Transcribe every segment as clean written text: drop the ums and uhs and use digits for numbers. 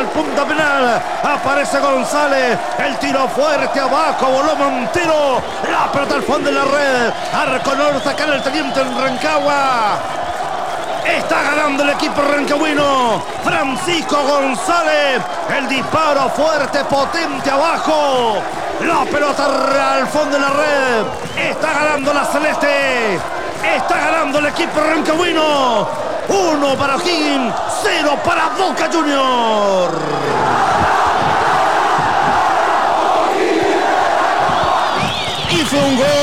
el punto penal. Aparece González. El tiro fuerte abajo. Voló Montero. La pelota al fondo de la red. Arco norte. Sacar el teniente en Rancagua. Está ganando el equipo rancagüino. Francisco González. El disparo fuerte, potente abajo. La pelota al fondo de la red. Está ganando la celeste. Está ganando el equipo rancagüino. 1 para O'Higgins, 0 para Boca Juniors. Y fue un gol.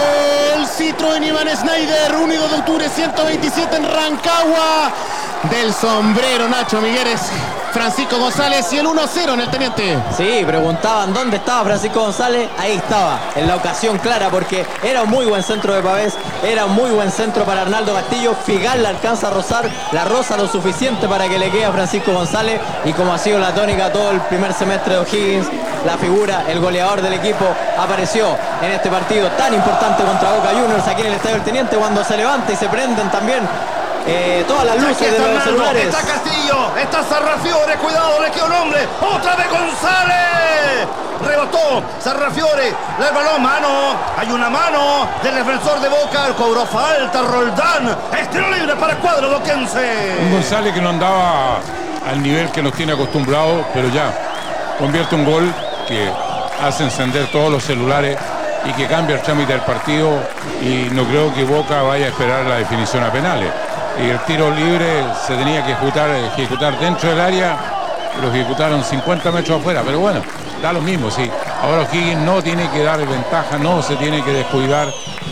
Citroën Iván Schneider, 1 de octubre, 127 en Rancagua. Del sombrero Nacho Migueles, Francisco González y el 1-0 en el teniente. Sí, preguntaban dónde estaba Francisco González. Ahí estaba, en la ocasión clara, porque era un muy buen centro de Pavés. Era un muy buen centro para Arnaldo Castillo. Figal la alcanza a rozar, la roza lo suficiente para que le quede a Francisco González. Y como ha sido la tónica todo el primer semestre de O'Higgins, la figura, el goleador del equipo, apareció en este partido tan importante contra Boca Juniors aquí en el Estadio del Teniente, cuando se levanta y se prenden también todas las luces de los celulares. Está Castillo, está Sarrafiore, cuidado, le quedó un hombre. Otra vez González. Rebotó Sarrafiore, el balón, mano. Hay una mano del defensor de Boca. Cobró falta Roldán. Estilo libre para el cuadro boquense. Un González que no andaba al nivel que nos tiene acostumbrados, pero ya convierte un gol que hace encender todos los celulares y que cambia el trámite del partido, y no creo que Boca vaya a esperar la definición a penales. Y el tiro libre se tenía que ejecutar dentro del área, lo ejecutaron 50 metros afuera, pero bueno, da lo mismo, sí. Ahora O'Higgins no tiene que dar ventaja, no se tiene que descuidar,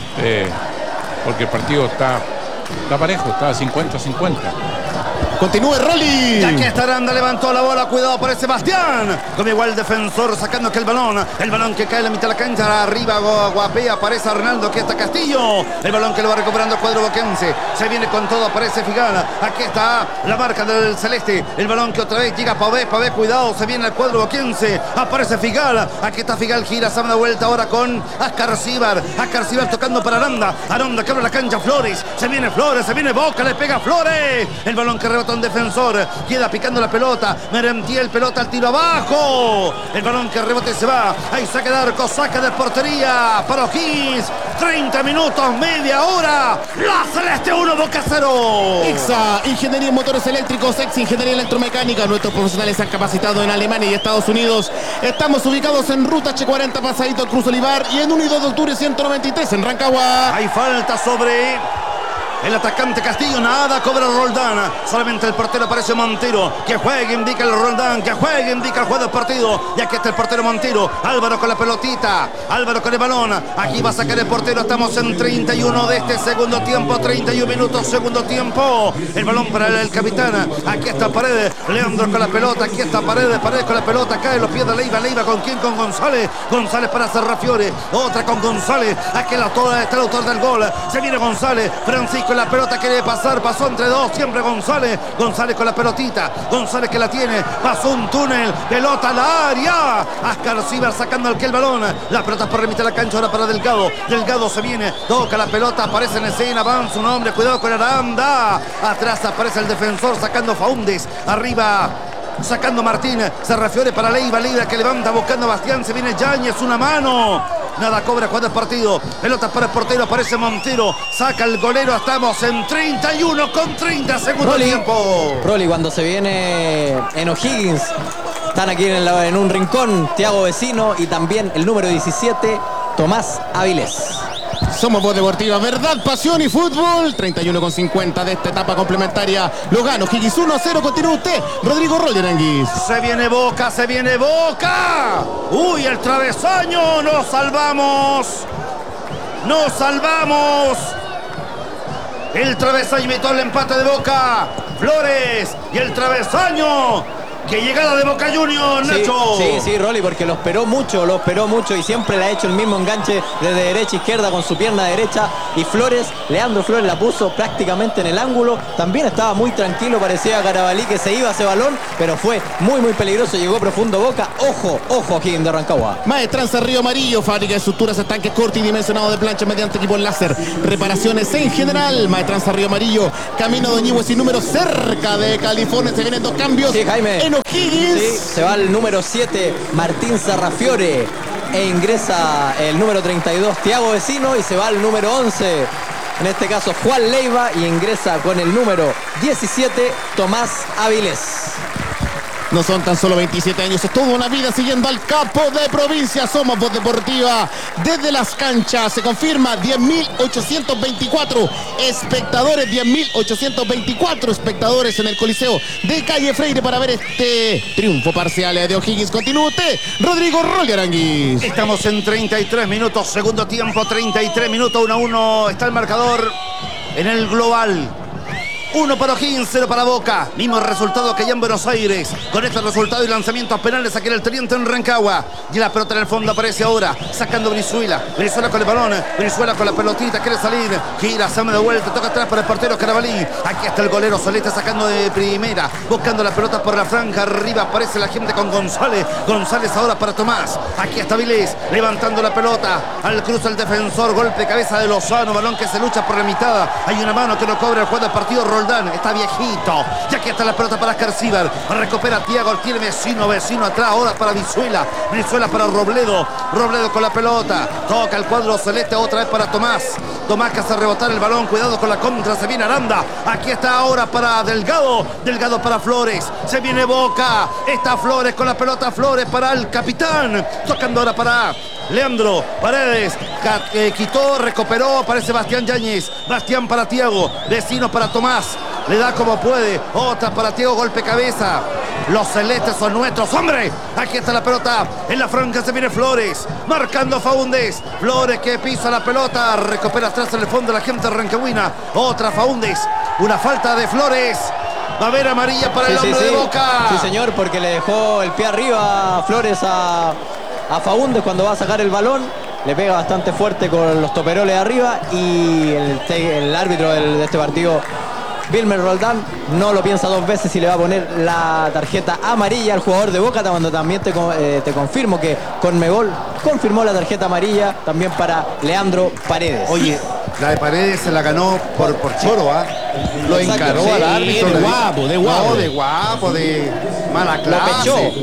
porque el partido está parejo, está 50-50. Continúe Rolly. Y aquí está Aranda, levantó la bola, cuidado por Sebastián. Como igual defensor sacando aquel balón. El balón que cae en la mitad de la cancha. Arriba Guapé, aparece Arnaldo, aquí está Castillo. El balón que lo va recuperando el cuadro boquense. Se viene con todo, aparece Figal. Aquí está la marca del celeste. El balón que otra vez llega a Pavés, cuidado, se viene el cuadro boquense. Aparece Figal. Aquí está Figal, gira, se da una vuelta ahora con Ascar Cibar tocando para Aranda. Aranda que abre la cancha, Flores. Se viene Flores, se viene Boca, le pega Flores. El balón que rebota un defensor, queda picando la pelota. Merentiel, pelota al tiro abajo. El balón que rebote se va. Ahí saca de arco, saca de portería para O'Higgins. 30 minutos, media hora. La celeste 1, Boca 0. IXA, Ingeniería en Motores Eléctricos, ex Ingeniería Electromecánica. Nuestros profesionales se han capacitado en Alemania y Estados Unidos. Estamos ubicados en Ruta H40, pasadito Cruz Olivar, y en 1 y 2 de octubre 193 en Rancagua. Hay falta sobre el atacante Castillo, nada, cobra Roldán. Solamente el portero aparece Montero. Que juegue, indica el Roldán. Que juegue, indica el juego del partido. Y aquí está el portero Montero. Álvaro con la pelotita. Álvaro con el balón. Aquí va a sacar el portero. Estamos en 31 de este segundo tiempo. 31 minutos, segundo tiempo. El balón para el capitán. Aquí está Paredes. Leandro con la pelota. Aquí está Paredes. Paredes con la pelota. Cae los pies de Leiva. Leiva con quién? Con González. González para Sarrafiore. Otra con González. Aquí está el autor del gol. Se viene González. Francisco. La pelota quiere pasar, pasó entre dos, siempre González con la pelotita, González que la tiene, pasó un túnel, pelota al área, Ascar Cibar sacando aquel balón, la pelota por remite a la cancha ahora para Delgado, Delgado se viene, toca la pelota, aparece en escena, avanza un hombre, cuidado con Aranda, atrás aparece el defensor sacando Faúndez, arriba sacando Martín, Sarrafiore para Leiva, Leiva que levanta buscando a Bastián, se viene Yáñez, una mano. Nada, cobra cuando el partido. Pelota para el portero, aparece Montero. Saca el golero, estamos en 31 con 30 segundos de tiempo. Rolly, cuando se viene en O'Higgins, están aquí en un rincón Thiago Vecino y también el número 17, Tomás Avilés. Somos Voz Deportiva, verdad, pasión y fútbol. 31,50 de esta etapa complementaria. Lo gano, O'Higgins 1-0, continúa usted, Rodrigo Roger Anguis. Se viene Boca, se viene Boca. Uy, el travesaño, nos salvamos. Nos salvamos. El travesaño invitó el empate de Boca. Flores y el travesaño. ¡Qué llegada de Boca Juniors, Nacho! Sí, Rolly, porque lo esperó mucho y siempre le ha hecho el mismo enganche desde derecha a izquierda con su pierna derecha. Y Flores, Leandro Flores la puso prácticamente en el ángulo. También estaba muy tranquilo, parecía Carabalí que se iba a ese balón, pero fue muy peligroso, llegó profundo Boca. Ojo aquí en de Rancagua. Maestranza Río Amarillo, fábrica de estructuras, estanques cortos y dimensionados de plancha mediante equipos láser. Reparaciones en general. Maestranza Río Amarillo, camino de Ñigüe sin número, cerca de California. Se vienen dos cambios. Sí, Jaime. en O'Higgins. Sí, se va el número 7, Martín Sarrafiore, e ingresa el número 32, Thiago Vecino, y se va el número 11, en este caso Juan Leiva, y ingresa con el número 17, Tomás Avilés. No son tan solo 27 años, es toda una vida siguiendo al capo de provincia. Somos Voz Deportiva desde las canchas. Se confirma 10.824 espectadores, 10.824 espectadores en el Coliseo de Calle Freire para ver este triunfo parcial de O'Higgins. Continúa usted, Rodrigo Rolly Aranguiz. Estamos en 33 minutos, segundo tiempo, 33 minutos, 1-1. Está el marcador en el global. 1 para O'Higgins, 0 para Boca. Mismo resultado que allá en Buenos Aires. Con este resultado y lanzamientos penales aquí en el Teniente en Rancagua. Y la pelota en el fondo aparece ahora. Sacando Brizuela. Brizuela con el balón. Brizuela con la pelotita. Quiere salir. Gira, se de vuelta. Toca atrás para el portero Carabalí. Aquí está el golero Celeste sacando de primera. Buscando la pelota por la franja. Arriba aparece la gente con González. González ahora para Tomás. Aquí está Vilés. Levantando la pelota. Al cruce el defensor. Golpe de cabeza de Lozano. Balón que se lucha por la mitad. Hay una mano que no cobra el juego del partido. Está viejito. Ya que está la pelota para Escarcíbar. Recupera Thiago. Tiene Vecino atrás. Ahora para Brizuela. Brizuela para Robledo. Robledo con la pelota. Toca el cuadro celeste otra vez para Tomás. Tomás que hace rebotar el balón. Cuidado con la contra. Se viene Aranda. Aquí está ahora para Delgado. Delgado para Flores. Se viene Boca. Está Flores con la pelota. Flores para el capitán. Tocando ahora para Leandro Paredes. Quitó, recuperó. Aparece Bastián Yáñez. Bastián para Thiago. Vecino para Tomás. Le da como puede. Otra para Thiago. Golpe cabeza. Los celestes son nuestros. ¡Hombre! Aquí está la pelota. En la franja se viene Flores. Marcando Faúndez. Flores que pisa la pelota. Recupera atrás en el fondo la gente rancagüina. Otra Faúndez. Una falta de Flores. Va a haber amarilla para el hombre de Boca. Sí, señor, porque le dejó el pie arriba Flores a Faúndez cuando va a sacar el balón. Le pega bastante fuerte con los toperoles arriba. Y el árbitro de este partido, Wilmer Roldán, no lo piensa dos veces y le va a poner la tarjeta amarilla al jugador de Boca. Cuando también te confirmo que Conmebol confirmó la tarjeta amarilla también para Leandro Paredes. Oye, la de Paredes se la ganó por choro, ¿ah? Lo encaró sí, al árbitro. de guapo. No, de guapo, de mala clase. Lo pechó.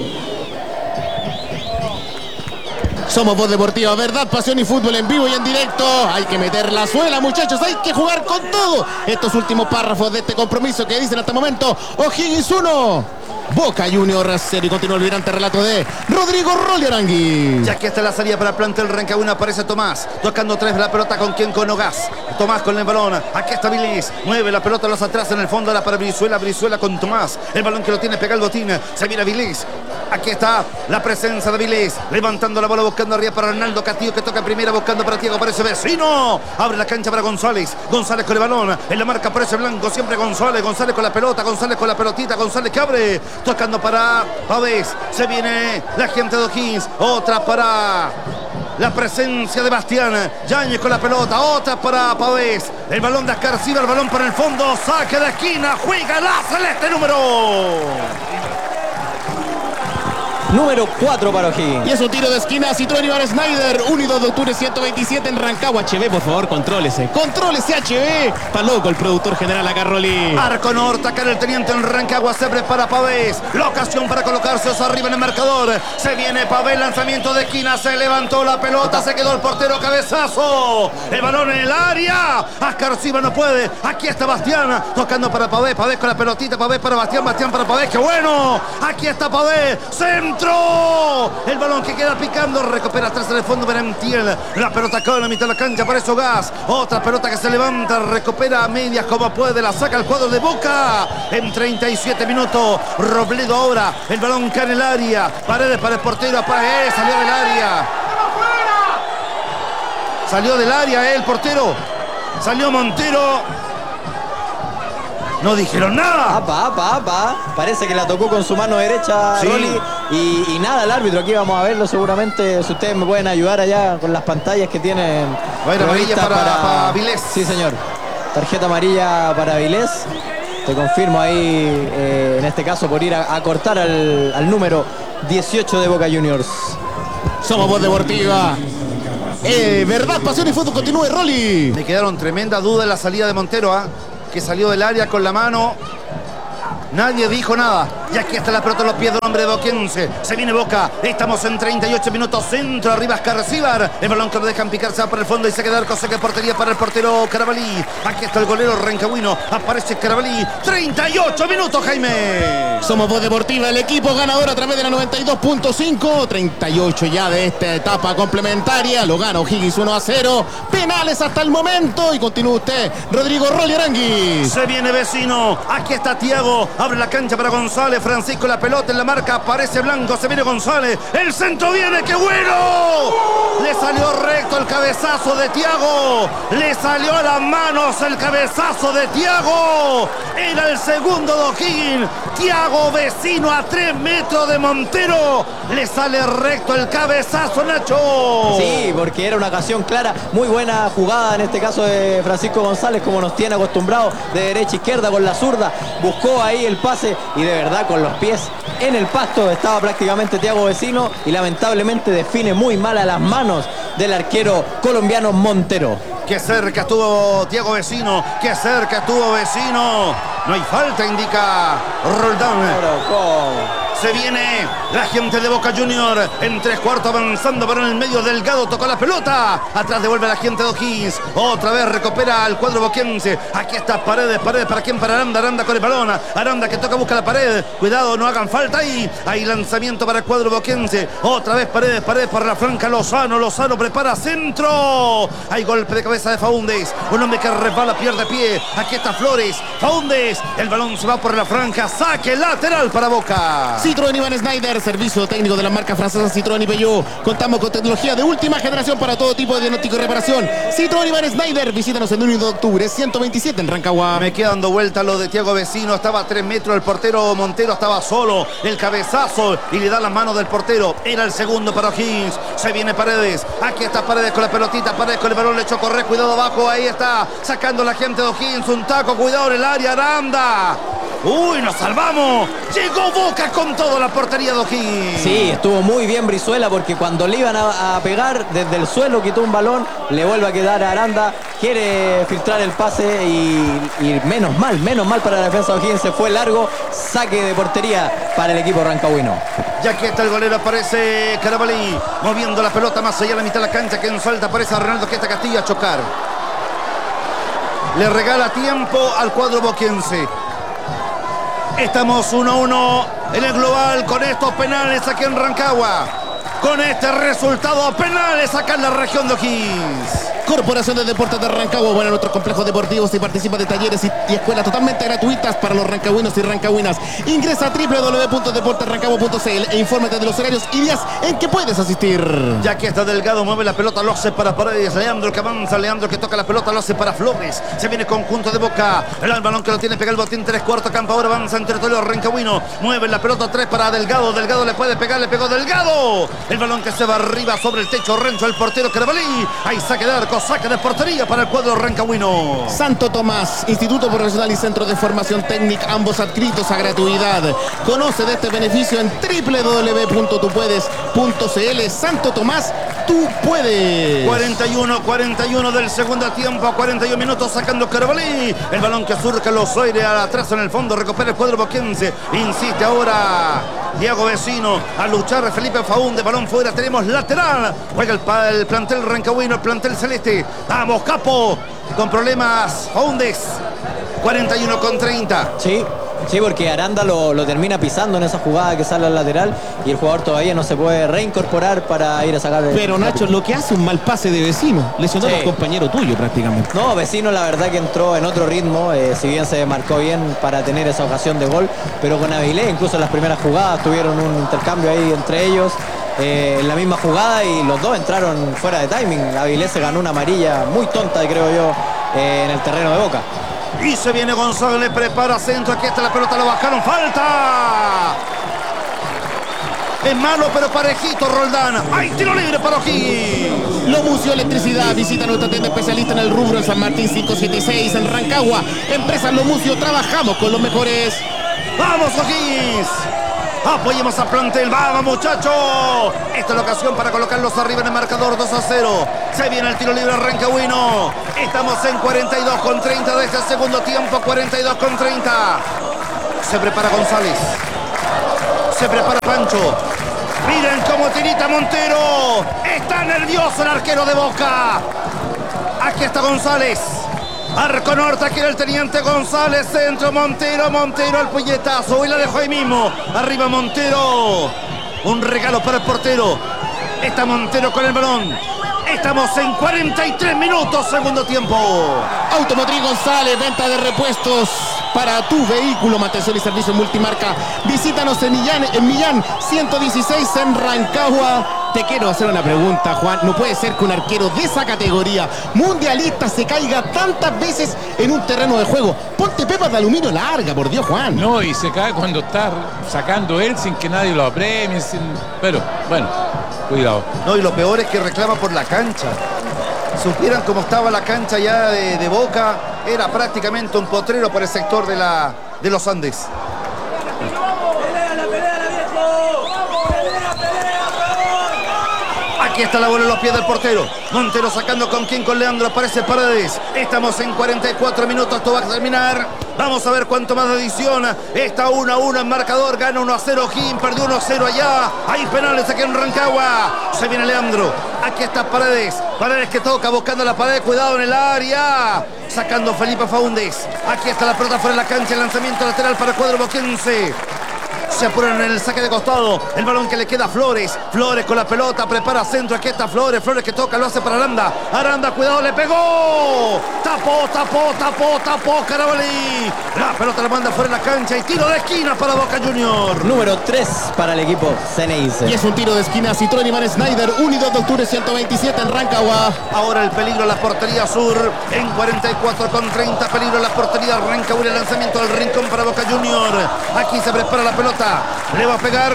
Somos Voz Deportiva, verdad, pasión y fútbol en vivo y en directo. Hay que meter la suela, muchachos, hay que jugar con todo. Estos últimos párrafos de este compromiso que dicen hasta el momento: O'Higgins 1, Boca Juniors 0. Y continúa el vibrante relato de Rodrigo Rolly Aranguiz. Ya que está la salida para el plantel rancagüino, aparece Tomás, tocando tres la pelota con quien, con Ogás. Tomás con el balón, aquí está Vilés, mueve la pelota los atrás en el fondo, ahora para Brizuela, Brizuela con Tomás, el balón que lo tiene pegado el botín, se viene Vilés. Aquí está la presencia de Vilés, levantando la bola, buscando arriba para Arnaldo Castillo, que toca primera, buscando para Thiago, aparece Vecino, abre la cancha para González, González con el balón, en la marca aparece Blanco, siempre González, González con la pelota, González con la pelotita, González que abre, tocando para Pavés, se viene la gente de O'Higgins, otra para la presencia de Bastián Yáñez con la pelota, otra para Pavés, el balón de Escarcíbar, el balón para el fondo, saque de esquina, juega la celeste número 4 para O'Higgins. Y es un tiro de esquina, Citroën Iván Schneider, 1 y 2 de octubre 127 en Rancagua. HB, por favor, contrólese HB, pa' loco el productor general acá, Rolly. Arco norte, acá en el Teniente en Rancagua, se prepara Pavés, la ocasión para colocarse arriba en el marcador, se viene Pavés, lanzamiento de esquina, se levantó la pelota, se quedó el portero, cabezazo, el balón en el área, Escarcíbar no puede, aquí está Bastián, tocando para Pavés, Pavés con la pelotita, Pavés para Bastián, Bastián para Pavés, ¡qué bueno! Aquí está Pavés, centro, el balón que queda picando, recupera atrás en el fondo Berentiel, la pelota acá en la mitad de la cancha, para eso Gas, otra pelota que se levanta, recupera a medias como puede, la saca el cuadro de Boca, en 37 minutos, Robledo ahora, el balón cae en el área, Paredes para el portero, salió del área, salió del área el portero, salió Montero. No dijeron nada. Apa. Parece que la tocó con su mano derecha, Sí. Rolly. Y nada, el árbitro, aquí vamos a verlo seguramente. Si ustedes me pueden ayudar allá con las pantallas que tienen. Va a ir amarilla para Vilés. Sí, señor. Tarjeta amarilla para Vilés. Te confirmo ahí, en este caso, por ir a cortar al número 18 de Boca Juniors. Somos Voz Deportiva. Verdad, pasión y fútbol, continúe, Rolly. Me quedaron tremenda duda en la salida de Montero, que salió del área con la mano. Nadie dijo nada. Y aquí está la pelota en los pies del hombre de Boquense. Se viene Boca. Estamos en 38 minutos. Centro arriba Escarcíbar. El balón que lo dejan picarse por el fondo y se queda arco. Saque portería para el portero Carabalí. Aquí está el golero rancagüino. Aparece Carabalí. 38 minutos, Jaime. Somos Voz Deportiva, el equipo ganador a través de la 92.5. 38 ya de esta etapa complementaria. Lo gana O'Higgins 1-0. Penales hasta el momento. Y continúa usted, Rodrigo Rolly Aranguis. Se viene Vecino. Aquí está Thiago. Abre la cancha para González. Francisco la pelota en la marca. Aparece Blanco. Se viene González. El centro viene. ¡Qué bueno! Le salió recto el cabezazo de Thiago. Le salió a las manos el cabezazo de Thiago. Era el segundo de O'Higgins. Thiago Vecino a 3 metros de Montero. Le sale recto el cabezazo, Nacho. Sí, porque era una ocasión clara. Muy buena jugada en este caso de Francisco González, como nos tiene acostumbrado, de derecha a izquierda con la zurda. Buscó ahí el pase y de verdad con los pies en el pasto estaba prácticamente Thiago Vecino y lamentablemente define muy mal a las manos del arquero colombiano Montero. Qué cerca estuvo Thiago Vecino. Qué cerca estuvo Vecino. No hay falta, indica Roldán. Se viene la gente de Boca Junior en 3/4 avanzando por en el medio. Delgado tocó la pelota. Atrás devuelve la gente de O'Higgins. Otra vez recupera al cuadro boquense. Aquí está Paredes. Paredes para quién, para Aranda. Aranda con el balón. Aranda que toca, busca la pared. Cuidado, no hagan falta ahí. Hay lanzamiento para el cuadro boquense. Otra vez Paredes. Paredes para la franca. Lozano. Lozano prepara centro. Hay golpe de cabeza de Faúndez. Un hombre que resbala, pierde pie. Aquí está Flores. Faúndez. El balón se va por la franja. Saque lateral para Boca. Citroën Iván Schneider, servicio técnico de la marca francesa Citroën y Peugeot. Contamos con tecnología de última generación para todo tipo de diagnóstico y reparación. Citroën Iván Schneider, visítanos el 1 de octubre, 127 en Rancagua. Me queda dando vuelta lo de Thiago Vecino. Estaba a 3 metros, el portero Montero estaba solo. El cabezazo y le da las manos del portero. Era el segundo para O'Higgins. Se viene Paredes. Aquí está Paredes con la pelotita. Paredes con el balón, le echó correr. Cuidado abajo, ahí está. Sacando la gente de O'Higgins. Un taco, cuidado en el área. Aranda. ¡Uy, nos salvamos! Llegó Boca con toda la portería de O'Higgins. Sí, estuvo muy bien Brizuela porque cuando le iban a pegar desde el suelo quitó un balón, le vuelve a quedar a Aranda, quiere filtrar el pase y menos mal para la defensa de O'Higgins, se fue largo, saque de portería para el equipo rancagüino. Ya que está el golero, aparece Carabalí, moviendo la pelota más allá de la mitad de la cancha, que en falta aparece a Ronaldo Queta Castillo a chocar. Le regala tiempo al cuadro boquense. Estamos 1-1 en el global con estos penales aquí en Rancagua. Con este resultado, penales acá en la región de O'Higgins. Corporación de Deportes de Rancagua, bueno, nuestros complejos deportivos y participa de talleres y escuelas totalmente gratuitas para los rancagüinos y rancagüinas. Ingresa a www.deportesrancagua.cl e infórmate de los horarios y días en que puedes asistir. Ya que está Delgado, mueve la pelota, lo hace para Paredes. Leandro que avanza, Leandro que toca la pelota, lo hace para Flores. Se viene conjunto de Boca. El balón que lo tiene, pega el botín, 3/4 campo. Ahora avanza en territorio rancagüino. Mueve la pelota, 3 para Delgado. Delgado le puede pegar, le pegó Delgado. El balón que se va arriba sobre el techo. Renzo, el portero Carabalí. Ahí saque de arco, saque de portería para el cuadro rancagüino. Santo Tomás, Instituto Profesional y Centro de Formación Técnica, ambos adscritos a gratuidad. Conoce de este beneficio en www.tupuedes.cl. Santo Tomás, tú puedes. 41 del segundo tiempo, a 41 minutos sacando Carabalí. El balón que surca los aires atrás en el fondo, recupera el cuadro boquense. Insiste ahora Thiago Vecino a luchar Felipe Faúndez, balón fuera, tenemos lateral. Juega el plantel rancagüino, el plantel celeste. Vamos, Capo, con problemas Faúndez. 41-30. Sí, porque Aranda lo termina pisando en esa jugada que sale al lateral y el jugador todavía no se puede reincorporar para ir a sacar. Pero Nacho, lo que hace un mal pase de Vecino, lesionó a los compañeros tuyos prácticamente. No, Vecino la verdad que entró en otro ritmo, si bien se marcó bien para tener esa ocasión de gol, pero con Avilés incluso en las primeras jugadas tuvieron un intercambio ahí entre ellos. En la misma jugada y los dos entraron fuera de timing. Avilés se ganó una amarilla muy tonta, creo yo, en el terreno de Boca. Y se viene González, prepara centro, aquí está la pelota, lo bajaron, falta. Es malo pero parejito Roldán. ¡Hay tiro libre para O'Higgins! Lomucio Electricidad, visita nuestra tienda especialista en el rubro en San Martín 576 en Rancagua. Empresa Lomucio, trabajamos con los mejores. ¡Vamos O'Higgins! Apoyemos al plantel, vamos muchachos. Esta es la ocasión para colocarlos arriba en el marcador 2-0. Se viene el tiro libre rancagüino. Estamos en 42-30 de este segundo tiempo, 42-30. Se prepara González. Se prepara Pancho. Miren cómo tirita Montero. Está nervioso el arquero de Boca. Aquí está González. Arco norte, aquí era el teniente González. Centro, Montero al puñetazo. Y la dejó ahí mismo. Arriba Montero. Un regalo para el portero. Está Montero con el balón. Estamos en 43 minutos, segundo tiempo. Automotriz González, venta de repuestos para tu vehículo, mantención y servicio multimarca. Visítanos en Millán 116 en Rancagua. Te quiero hacer una pregunta, Juan. No puede ser que un arquero de esa categoría mundialista se caiga tantas veces en un terreno de juego. Ponte pepas de aluminio larga, por Dios, Juan. No, y se cae cuando está sacando él sin que nadie lo apremie. Pero, bueno, cuidado. No, y lo peor es que reclama por la cancha. Supieran cómo estaba la cancha ya de Boca. Era prácticamente un potrero por el sector de los Andes. Aquí está la bola en los pies del portero. Montero sacando con quién, con Leandro. Aparece Paredes. Estamos en 44 minutos. Esto va a terminar. Vamos a ver cuánto más de adición. Está 1-1 en marcador. Gana 1-0 Jim. Perdió 1-0 allá. Hay penales aquí en Rancagua. Se viene Leandro. Aquí está Paredes. Paredes que toca buscando la pared. Cuidado en el área. Sacando Felipe Faúndez. Aquí está la pelota fuera de la cancha. El lanzamiento lateral para el cuadro boquense. Se apuran en el saque de costado. El balón que le queda a Flores. Flores con la pelota. Prepara centro. Aquí está Flores. Flores que toca. Lo hace para Aranda. Aranda, cuidado. Le pegó. Tapó. Carabalí. La pelota la manda fuera de la cancha. Y tiro de esquina para Boca Junior. Número 3 para el equipo Ceneice. Y es un tiro de esquina. Citroën Iván Schneider. 1 de octubre 127 en Rancagua. Ahora el peligro en la portería sur. En 44:30. Peligro en la portería Rancagua. El lanzamiento del rincón para Boca Junior. Aquí se prepara la pelota. Le va a pegar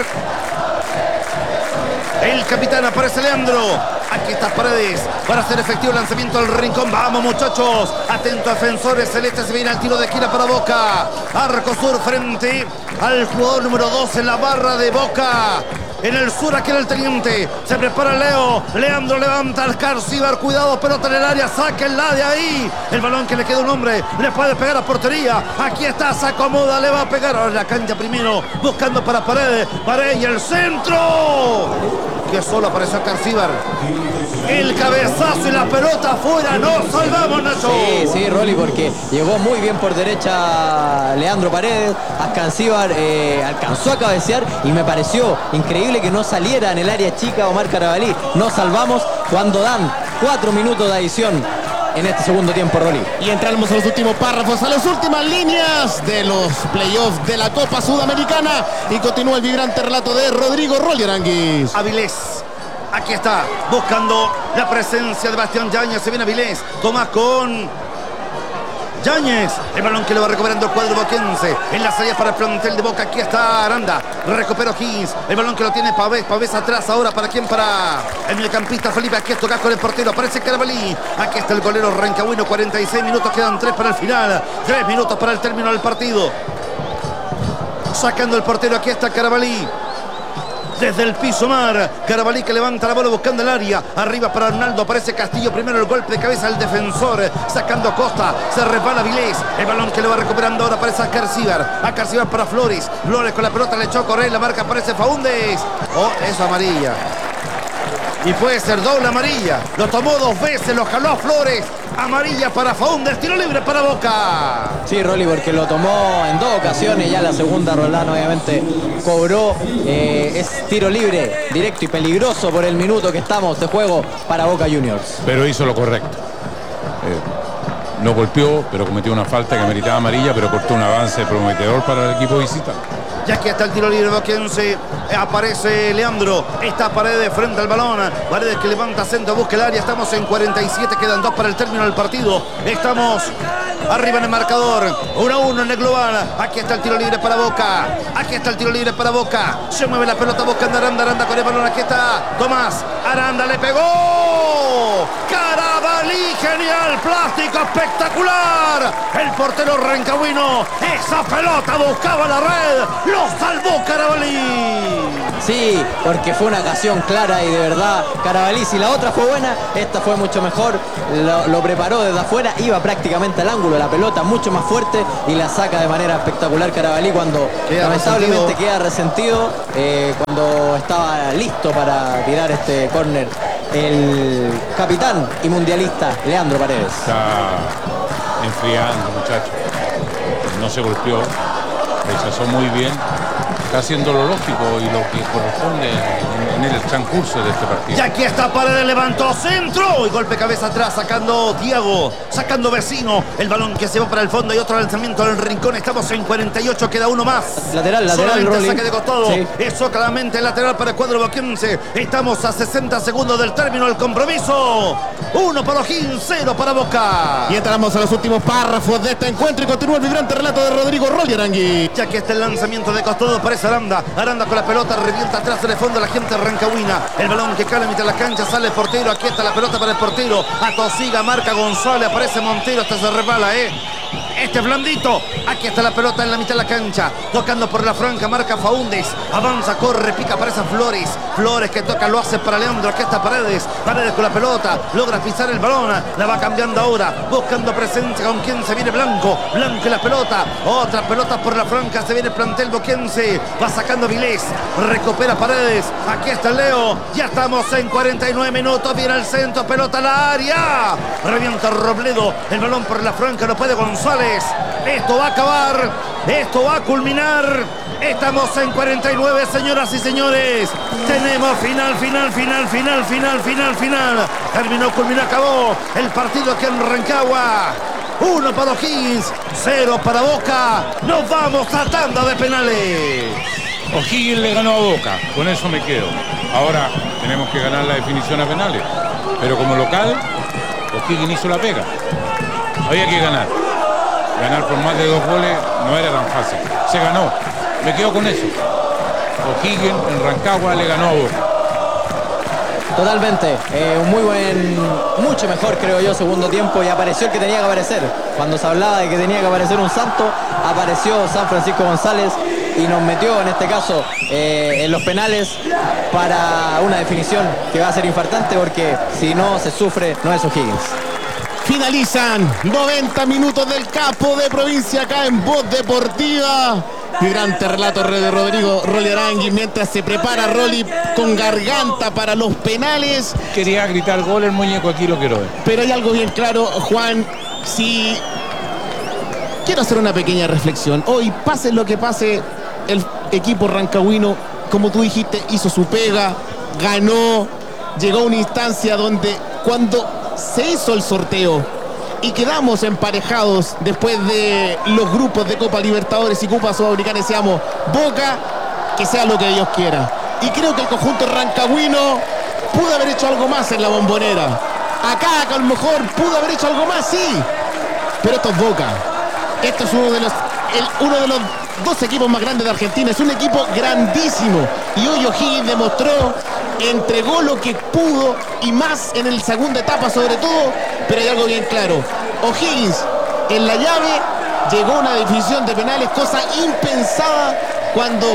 el capitán. Aparece Leandro. Aquí está Paredes para hacer efectivo el lanzamiento del rincón. Vamos, muchachos. Atentos defensores celestes. Se viene al tiro de esquina para Boca. Arco sur frente al jugador número 2 en la barra de Boca. En el sur, aquí era el teniente. Se prepara Leo. Leandro levanta al Carcíbar. Cuidado, pelota en el área. Sáquenla de ahí. El balón que le queda un hombre. Le puede pegar a portería. Aquí está, se acomoda. Le va a pegar a la cancha primero. Buscando para Paredes. Paredes y el centro. Que solo apareció Carcíbar. El cabezazo y la pelota afuera. Nos salvamos, Nacho. Sí, Rolly, porque llegó muy bien por derecha Leandro Paredes. Ascancíbar alcanzó a cabecear y me pareció increíble que no saliera en el área chica Omar Carabalí. Nos salvamos cuando dan 4 minutos de adición en este segundo tiempo, Rolly. Y entramos a los últimos párrafos, a las últimas líneas de los playoffs de la Copa Sudamericana. Y continúa el vibrante relato de Rodrigo Rolly Aranguis. Avilés. Aquí está, buscando la presencia de Bastián Yáñez. Se viene Avilés. Tomás con Yáñez. El balón que lo va recuperando el cuadro boquense. En la salida para el plantel de Boca. Aquí está Aranda. Recupera Higgins. El balón que lo tiene Pavés. Pavés atrás ahora. ¿Para quién? Para el mediocampista Felipe. Aquí toca con el portero. Aparece Carabalí. Aquí está el golero rancagüino. 46 minutos. Quedan 3 para el final. 3 minutos para el término del partido. Sacando el portero. Aquí está Carabalí. Desde el piso Mar, Carabalí que levanta la bola buscando el área. Arriba para Arnaldo, aparece Castillo. Primero el golpe de cabeza al defensor. Sacando Costa, se resbala Vilés. El balón que lo va recuperando ahora aparece a Carcíbar. A Carcíbar para Flores. Flores con la pelota le echó a correr. La marca aparece Faúndez. Oh, eso amarilla. Y puede ser doble amarilla. Lo tomó 2 veces, lo jaló a Flores. Amarilla para Faúndez, tiro libre para Boca. Sí, Rolly, porque lo tomó en 2 ocasiones. Ya la segunda Roldán obviamente cobró. Es tiro libre, directo y peligroso por el minuto que estamos de juego para Boca Juniors. Pero hizo lo correcto. No golpeó, pero cometió una falta que meritaba amarilla, pero cortó un avance prometedor para el equipo visita. Y aquí está el tiro libre boquense. Aparece Leandro. Está Paredes frente al balón. Paredes que levanta centro, busca el área. Estamos en 47. Quedan 2 para el término del partido. Estamos arriba en el marcador. 1-1 en el global. Aquí está el tiro libre para Boca. Aquí está el tiro libre para Boca. Se mueve la pelota buscando Aranda. Aranda con el balón. Aquí está Tomás. Aranda le pegó. Carabalí, genial. Plástico espectacular. El portero rancagüino. Esa pelota buscaba la red. Lo salvó Carabalí. Sí, porque fue una ocasión clara y de verdad Carabalí, si la otra fue buena, esta fue mucho mejor. Lo preparó desde afuera, iba prácticamente al ángulo, la pelota mucho más fuerte y la saca de manera espectacular Carabalí cuando lamentablemente queda resentido cuando estaba listo para tirar este córner el capitán y mundialista Leandro Paredes. Está enfriando, muchacho. No se golpeó, rechazó muy bien. Está haciendo lo lógico y lo que corresponde en el transcurso de este partido. Y aquí está Paredes, levantó centro y golpe cabeza atrás, sacando Diego, sacando Vecino, el balón que se va para el fondo y otro lanzamiento al rincón. Estamos en 48, queda uno más. Lateral, solamente saque de costado. Sí. Eso claramente lateral para el cuadro boquense. Estamos a 60 segundos del término del compromiso. 1 para O'Higgins, 0 para Boca. Y entramos a los últimos párrafos de este encuentro y continúa el vibrante relato de Rodrigo Rolly Arangui. Ya que está el lanzamiento de costado, parece Aranda con la pelota, revienta atrás en el fondo la gente rancagüina. El balón que cae a mitad de la cancha, sale el portero, aquí está la pelota para el portero. Atosiga, marca González, aparece Montero, hasta se resbala, este es blandito. Aquí está la pelota en la mitad de la cancha, tocando por la franca, marca Faúndez, avanza, corre, pica, aparece Flores. Flores que toca, lo hace para Leandro. Aquí está Paredes con la pelota, logra pisar el balón, la va cambiando ahora, buscando presencia con quien se viene Blanco y la pelota, otra pelota por la franca, se viene el plantel boquense, va sacando Vilés, recupera Paredes, aquí está Leo, ya estamos en 49 minutos, viene al centro, pelota al área, revienta Robledo, el balón por la franca, no puede González. Esto va a acabar, esto va a culminar. Estamos en 49, señoras y señores. Tenemos final. Terminó, culminó, acabó el partido aquí en Rancagua. 1 para O'Higgins, 0 para Boca. Nos vamos a tanda de penales. O'Higgins le ganó a Boca, con eso me quedo. Ahora tenemos que ganar la definición a penales. Pero como local, O'Higgins hizo la pega. Había que ganar. Ganar por más de 2 goles no era tan fácil. Se ganó. Me quedo con eso. O'Higgins en Rancagua le ganó a Boca. Totalmente. Mucho mejor creo yo segundo tiempo y apareció el que tenía que aparecer. Cuando se hablaba de que tenía que aparecer un santo, apareció San Francisco González y nos metió en este caso en los penales para una definición que va a ser infartante porque si no se sufre no es O'Higgins. Finalizan 90 minutos del capo de provincia acá en Voz Deportiva. Vibrante relato de Rodrigo Rolly Arangui mientras se prepara Rolly con garganta para los penales. Quería gritar gol el muñeco, aquí lo quiero ver. Pero hay algo bien claro, Juan, si quiero hacer una pequeña reflexión. Hoy, pase lo que pase, el equipo rancagüino, como tú dijiste, hizo su pega, ganó, llegó a una instancia donde cuando se hizo el sorteo y quedamos emparejados después de los grupos de Copa Libertadores y Copa Sudamericana, decíamos Boca, que sea lo que Dios quiera. Y creo que el conjunto rancagüino pudo haber hecho algo más en la Bombonera. Acá a lo mejor pudo haber hecho algo más, sí, pero esto es Boca. Esto es uno de los 2 equipos más grandes de Argentina. Es un equipo grandísimo y hoy O'Higgins demostró, entregó lo que pudo y más en la segunda etapa sobre todo. Pero hay algo bien claro, O'Higgins en la llave llegó a una definición de penales, cosa impensada cuando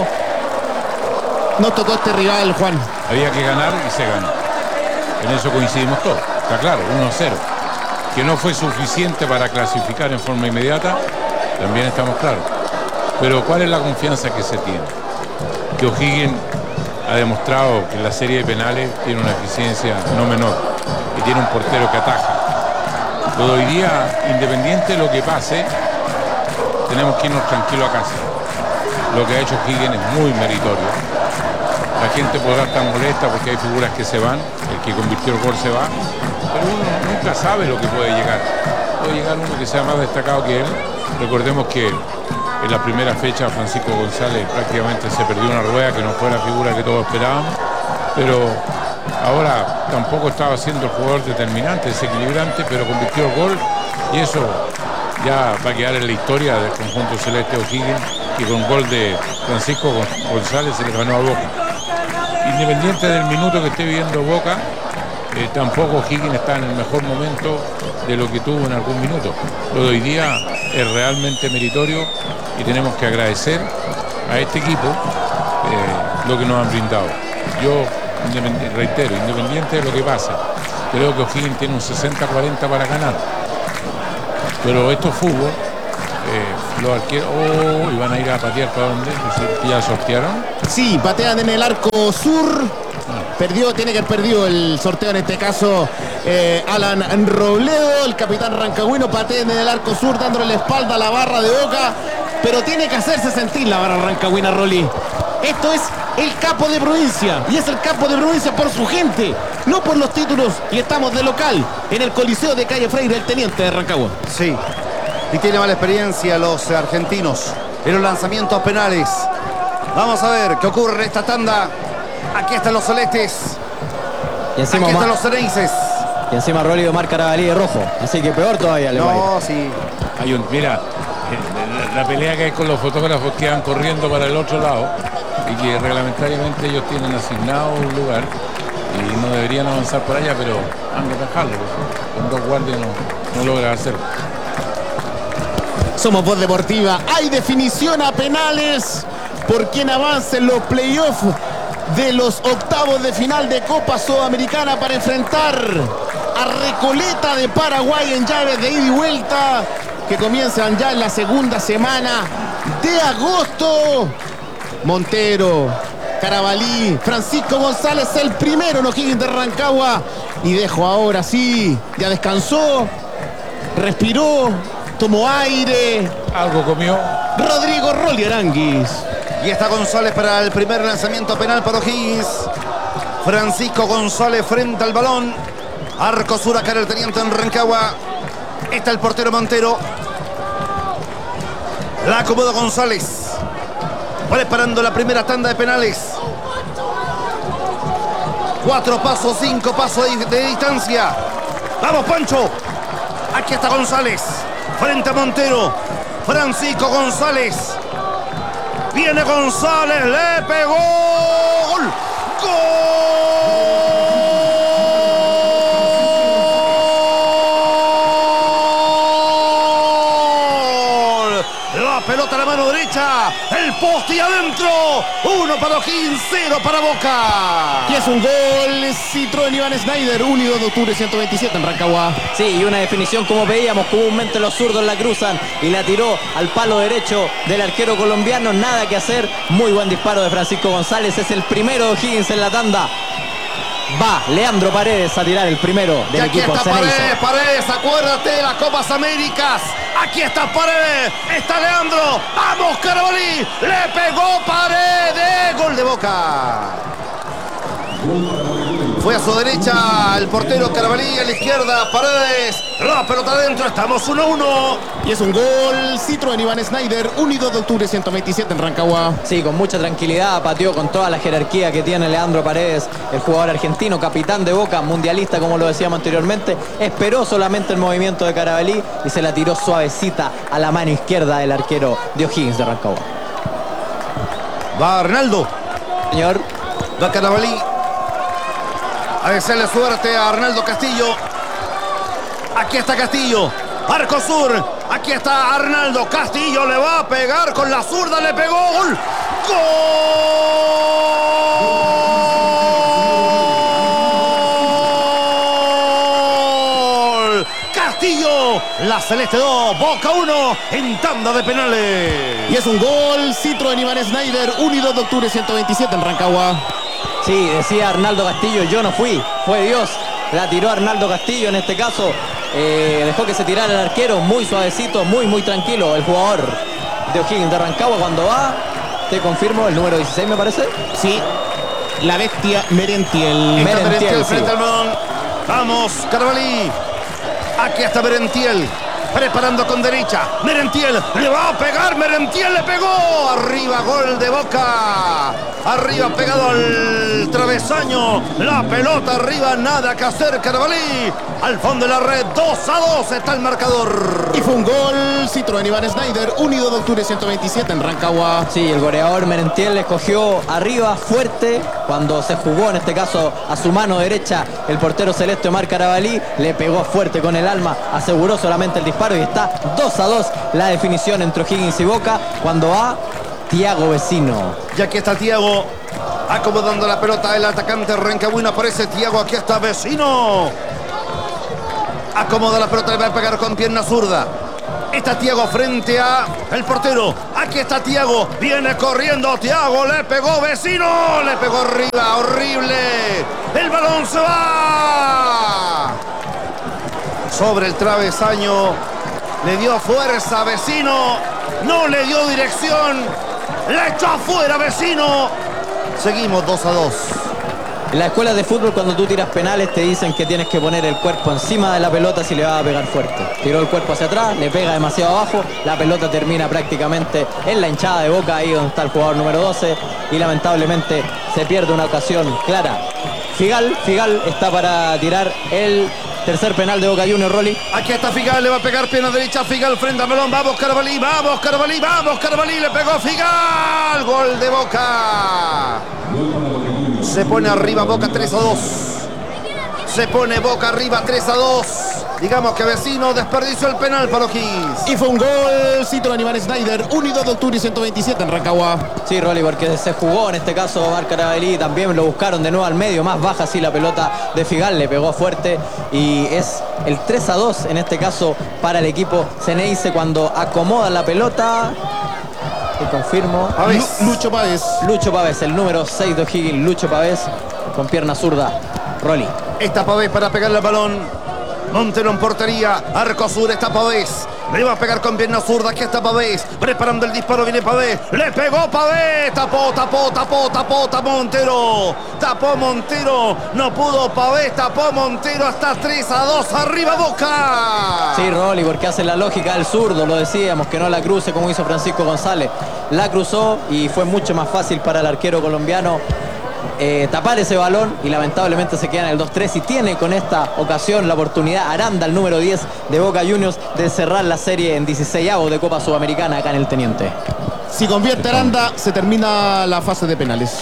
nos tocó este rival, Juan. Había que ganar y se ganó. En eso coincidimos todos, está claro, 1-0. Que no fue suficiente para clasificar en forma inmediata, también estamos claros. Pero ¿cuál es la confianza que se tiene? Que O'Higgins ha demostrado que en la serie de penales tiene una eficiencia no menor y tiene un portero que ataja. Pero hoy día, independiente de lo que pase, tenemos que irnos tranquilos a casa. Lo que ha hecho O'Higgins es muy meritorio. La gente podrá estar molesta porque hay figuras que se van, el que convirtió el gol se va, pero uno nunca sabe lo que puede llegar. Puede llegar uno que sea más destacado que él. Recordemos que en la primera fecha Francisco González prácticamente se perdió una rueda que no fue la figura que todos esperábamos, pero ahora tampoco estaba siendo el jugador determinante, desequilibrante, pero convirtió el gol y eso ya va a quedar en la historia del conjunto celeste O'Higgins, que con gol de Francisco González se le ganó a Boca. Independiente del minuto que esté viviendo Boca, tampoco O'Higgins está en el mejor momento de lo que tuvo en algún minuto. Lo de hoy día es realmente meritorio y tenemos que agradecer a este equipo lo que nos han brindado. Yo reitero, independiente de lo que pasa, creo que O'Higgins tiene un 60-40 para ganar. Pero esto es fútbol. Los arqueros y van a ir a patear para donde ya sortearon. Sí, patean en el arco sur. Tiene que haber perdido el sorteo en este caso Alan Robledo, el capitán rancagüino. Patea en el arco sur dándole la espalda a la barra de Boca, pero tiene que hacerse sentir la barra rancagüina, Rolly. Esto es el capo de provincia, y es el capo de provincia por su gente, no por los títulos, y estamos de local en el Coliseo de Calle Freire, el teniente de Rancagua. Sí, y tiene mala experiencia los argentinos en los lanzamientos penales. Vamos a ver qué ocurre en esta tanda. Aquí están los celestes. Y encima aquí están los ceneices. Y encima Rolly Omar Carabalí de rojo. Así que peor todavía le va a ir. No, sí. Mira, la pelea que hay con los fotógrafos que van corriendo para el otro lado y que reglamentariamente ellos tienen asignado un lugar y no deberían avanzar por allá, pero han de dejarlo. Con dos guardias no logra hacer. Somos Voz Deportiva. Hay definición a penales por quien avance en los playoffs de los octavos de final de Copa Sudamericana para enfrentar a Recoleta de Paraguay en llaves de ida y vuelta que comienzan ya en la segunda semana de agosto. Montero, Carabalí, Francisco González el primero en O'Higgins de Rancagua, y dejo ahora sí, ya descansó, respiró, tomó aire. Algo comió. Rodrigo Rolly Aranguis. Y está González para el primer lanzamiento penal para O'Higgins. Francisco González frente al balón. Arco sur acá el teniente en Rancagua. Está el portero Montero. La acomoda González. Preparando la primera tanda de penales. 4 pasos, 5 pasos de distancia. Vamos, Pancho. Aquí está González. Frente a Montero. Francisco González. Viene González, le pegó. ¡Gol! ¡Gol! La pelota a la mano derecha, el poste y adentro. 1 para O'Higgins, 0 para Boca. Y es un gol Citroën Iván Snyder, 1 y 2 de octubre 127 en Rancagua. Sí, y una definición como veíamos, comúnmente los zurdos la cruzan y la tiró al palo derecho del arquero colombiano. Nada que hacer, muy buen disparo de Francisco González. Es el primero de O'Higgins en la tanda. Va Leandro Paredes a tirar el primero del equipo Ceneice. Paredes, acuérdate de las Copas Américas. Aquí está Paredes, está Leandro. Vamos, Carabalí, le pegó Paredes. Gol de Boca. Fue a su derecha el portero Carabalí, a la izquierda Paredes. La pelota adentro, estamos 1-1. Y es un gol Citroën Iván Snyder, 1 y 2 de octubre 127 en Rancagua. Sí, con mucha tranquilidad, pateó con toda la jerarquía que tiene Leandro Paredes, el jugador argentino, capitán de Boca, mundialista como lo decíamos anteriormente. Esperó solamente el movimiento de Carabalí y se la tiró suavecita a la mano izquierda del arquero de O'Higgins de Rancagua. Va Arnaldo. Señor. Va Carabalí. A desearle suerte a Arnaldo Castillo. Aquí está Castillo. Arco sur. Aquí está Arnaldo Castillo. Le va a pegar con la zurda. Le pegó. ¡Gol! ¡Gol! Castillo. La Celeste 2. Boca 1 en tanda de penales. Y es un gol Citroën Iván Snyder, 1 y 2 de octubre 127 en Rancagua. Sí, decía Arnaldo Castillo, yo no fui, fue Dios. La tiró Arnaldo Castillo en este caso. Dejó que se tirara el arquero, muy suavecito, muy tranquilo. El jugador de O'Higgins de Rancagua cuando va, te confirmo, el número 16 me parece. Sí, la bestia Merentiel. Merentiel frente sí. al balón. Vamos, Carabalí. Aquí está Merentiel. Preparando con derecha. Merentiel le va a pegar. Merentiel le pegó. Arriba, gol de Boca. Arriba, pegado al travesaño. La pelota arriba, nada que hacer. Carabalí al fondo de la red. 2-2 está el marcador. Y fue un gol Citroën Iván Snyder, 1 y 2 de octubre 127 en Rancagua. Sí, el goleador Merentiel le cogió arriba fuerte cuando se jugó en este caso a su mano derecha el portero celeste Omar Carabalí. Le pegó fuerte con el alma, aseguró solamente el disparo y está 2-2 la definición entre O'Higgins y Boca cuando va Tiago Vecino. Y aquí está Tiago. Acomodando la pelota el atacante Rancagüino. Aparece Thiago. Aquí está Vecino. Acomoda la pelota. Le va a pegar con pierna zurda. Está Thiago frente a el portero. Aquí está Thiago. Viene corriendo Thiago. Le pegó Vecino. Le pegó arriba. Horrible. El balón se va. Sobre el travesaño. Le dio fuerza Vecino. No le dio dirección. Le echó afuera Vecino. Seguimos 2-2. En la escuela de fútbol, cuando tú tiras penales, te dicen que tienes que poner el cuerpo encima de la pelota si le vas a pegar fuerte. Tiró el cuerpo hacia atrás, le pega demasiado abajo, la pelota termina prácticamente en la hinchada de Boca, ahí donde está el jugador número 12, y lamentablemente se pierde una ocasión clara. Figal está para tirar el tercer penal de Boca Juniors, Rolly. Aquí está Figal, le va a pegar pierna derecha. Figal frente al balón. Vamos Carabalí, vamos Carabalí, vamos Carabalí. Le pegó Figal. Gol de Boca. Se pone arriba Boca 3-2. Se pone Boca arriba 3-2. Digamos que Vecino desperdició el penal para O'Higgins. Y fue un gol, Citroën Iván Snyder, 1 y 2 de octubre y 127 en Rancagua. Sí, Rolly, porque se jugó en este caso Omar Carabalí, también lo buscaron de nuevo al medio, más baja así la pelota de Figal, le pegó fuerte y es el 3-2 en este caso para el equipo Ceneice cuando acomoda la pelota. Te confirmo. Lucho Pavés. Lucho Pavés, el número 6 de O'Higgins, Lucho Pavés con pierna zurda. Rolly. Está Pavés para pegarle al balón. Montero en portería, arco sur, está Pavés. Le va a pegar con pierna zurda, aquí está Pavés. Preparando el disparo, viene Pavés. Le pegó Pavés, tapó Montero. Tapó Montero, no pudo Pavés, tapó Montero, hasta 3-2, arriba Boca. Sí, Rolly, porque hace la lógica del zurdo, lo decíamos, que no la cruce como hizo Francisco González. La cruzó y fue mucho más fácil para el arquero colombiano tapar ese balón y lamentablemente se queda en el 2-3 y tiene con esta ocasión la oportunidad Aranda, el número 10 de Boca Juniors, de cerrar la serie en 16avos de Copa Sudamericana acá en el Teniente. Si convierte Aranda, se termina la fase de penales.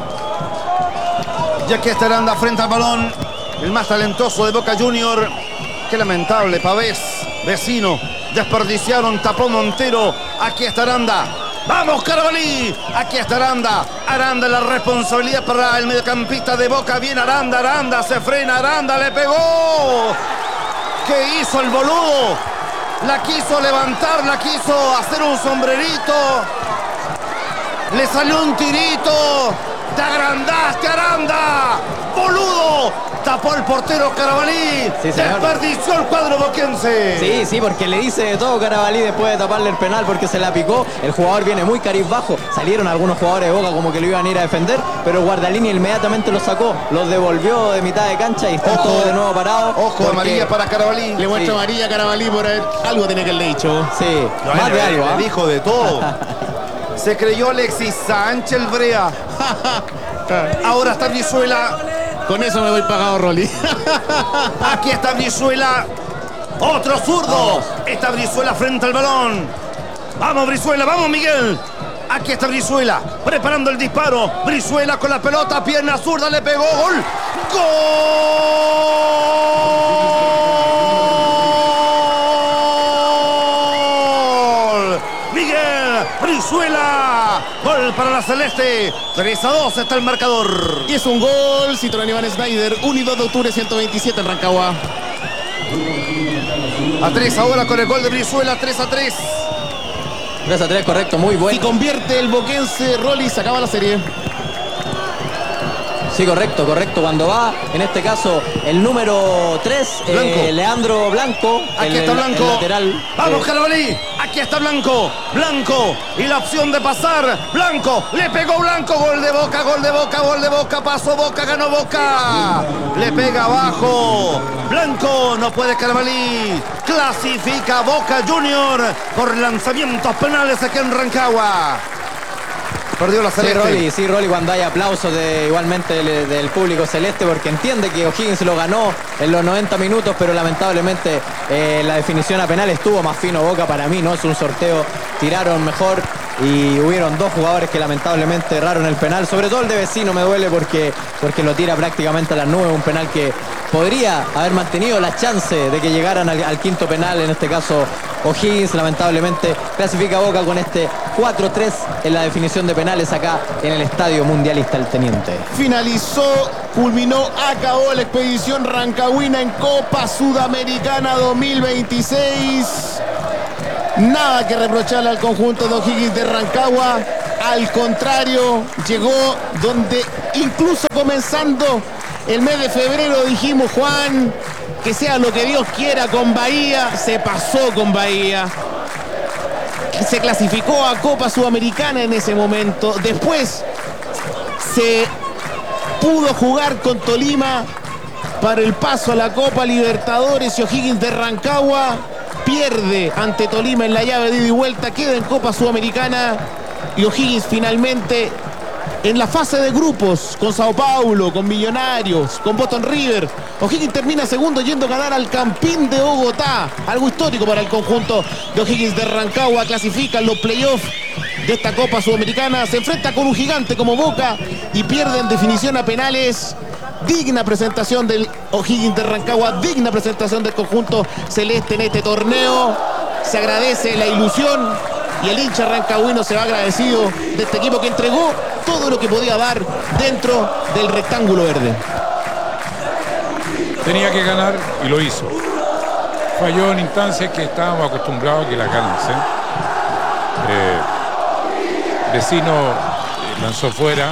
Ya que está Aranda frente al balón, el más talentoso de Boca Juniors. Qué lamentable, Pavés, Vecino, desperdiciaron, tapó Montero. Aquí está Aranda. ¡Vamos, Carabalí! Aquí está Aranda. Aranda, la responsabilidad para el mediocampista de Boca. Viene Aranda, Aranda, se frena, Aranda, le pegó. ¿Qué hizo el boludo? La quiso levantar, la quiso hacer un sombrerito. Le salió un tirito. ¡Te agrandaste, Aranda! ¡Boludo! Tapó el portero Carabalí. Sí, desperdició el cuadro boquense. Sí, porque le dice de todo Carabalí después de taparle el penal porque se la picó. El jugador viene muy bajo. Salieron algunos jugadores de Boca como que lo iban a ir a defender, pero Guardalini inmediatamente lo sacó, los devolvió de mitad de cancha y están todos de nuevo parados. Ojo, amarilla para Carabalí. Le muestra amarilla a Carabalí por algo tenía que haberle dicho. Sí, No, más de algo. le dijo de todo. Se creyó Alexis Sánchez el Brea. Ahora está Brizuela. Con eso me voy pagado, Rolly. Aquí está Brizuela. Otro zurdo. Está Brizuela frente al balón. Vamos, Brizuela. Vamos, Miguel. Aquí está Brizuela. Preparando el disparo. Brizuela con la pelota. Pierna zurda. Le pegó. Gol. ¡Gol! Miguel Brizuela. Gol para la Celeste. 3-2 está el marcador. Y es un gol, Citroën Iván Snyder, 1 y 2 de octubre, 127 en Rancagua. A 3 ahora con el gol de Brizuela. 3-3. 3-3, correcto, muy Si bueno. convierte el boquense, Rolly, se acaba la serie. Sí, correcto. Cuando va, en este caso, el número 3, Leandro Blanco. Aquí está Blanco. El lateral. Vamos, Carabalí. Aquí está Blanco. Blanco. Y la opción de pasar. Blanco. Le pegó Blanco. Gol de Boca, gol de Boca, gol de Boca. Pasó Boca, ganó Boca. Le pega abajo. Blanco. No puede Carabalí. Clasifica Boca Junior por lanzamientos penales aquí en Rancagua. Perdió la Celeste. Sí, Rolly, cuando hay aplausos igualmente del público celeste, porque entiende que O'Higgins lo ganó en los 90 minutos, pero lamentablemente la definición a penal estuvo más fino Boca. Para mí no es un sorteo, tiraron mejor y hubieron dos jugadores que lamentablemente erraron el penal, sobre todo el de Vecino me duele porque lo tira prácticamente a las nubes, un penal que podría haber mantenido la chance de que llegaran al quinto penal, en este caso O'Higgins. Lamentablemente clasifica Boca con este 4-3 en la definición de penales acá en el Estadio Mundialista El Teniente. Finalizó, culminó, acabó la expedición rancagüina en Copa Sudamericana 2026. Nada que reprocharle al conjunto de O'Higgins de Rancagua. Al contrario, llegó donde incluso comenzando el mes de febrero dijimos, Juan, que sea lo que Dios quiera con Bahía. Se pasó con Bahía. Se clasificó a Copa Sudamericana en ese momento. Después se pudo jugar con Tolima para el paso a la Copa Libertadores y O'Higgins de Rancagua pierde ante Tolima en la llave de ida y vuelta, queda en Copa Sudamericana y O'Higgins finalmente en la fase de grupos con Sao Paulo, con Millonarios, con Boston River. O'Higgins termina segundo yendo a ganar al Campín de Bogotá, algo histórico para el conjunto de O'Higgins de Rancagua. Clasifican los playoffs de esta Copa Sudamericana, se enfrenta con un gigante como Boca y pierde en definición a penales. Digna presentación del O'Higgins de Rancagua, digna presentación del conjunto celeste en este torneo. Se agradece la ilusión y el hincha rancagüino se va agradecido de este equipo que entregó todo lo que podía dar dentro del rectángulo verde. Tenía que ganar y lo hizo. Falló en instancias que estábamos acostumbrados a que la ganen. Vecino lanzó fuera.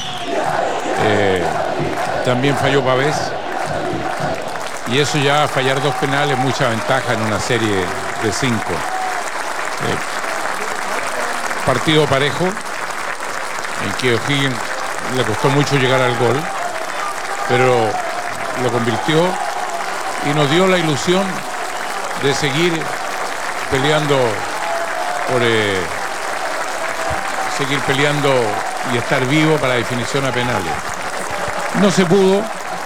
También falló Pavés. Y eso ya, fallar 2 penales, mucha ventaja en una serie de 5. Partido parejo, en que O'Higgins le costó mucho llegar al gol, pero lo convirtió y nos dio la ilusión de seguir peleando y estar vivo para la definición a penales. No se pudo.